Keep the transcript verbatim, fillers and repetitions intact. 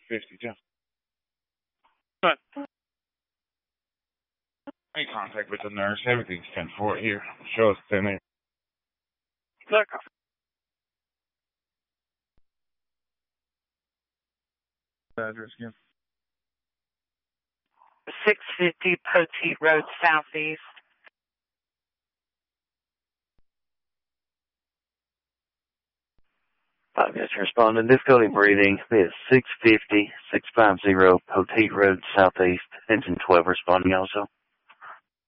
fifty-two. But make contact with the nurse. Everything's ten four here. Show us ten eight. Look. Address again. six fifty Poteet Road Southeast. Five minutes responding. Difficulty breathing. It's six fifty, six fifty Poteet Road Southeast. Engine twelve responding also.